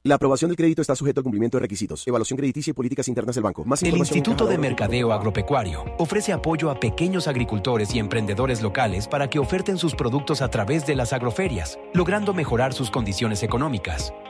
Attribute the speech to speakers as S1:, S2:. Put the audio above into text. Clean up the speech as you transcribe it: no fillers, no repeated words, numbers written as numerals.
S1: La aprobación del crédito está sujeto al cumplimiento de requisitos, evaluación crediticia y políticas internas del banco. Más
S2: El
S1: información en
S2: Instituto de
S1: cajador.com.
S2: Mercadeo Agropecuario ofrece apoyo a pequeños agricultores y emprendedores locales para que oferten sus productos a través de las agroferias, logrando mejorar sus condiciones económicas.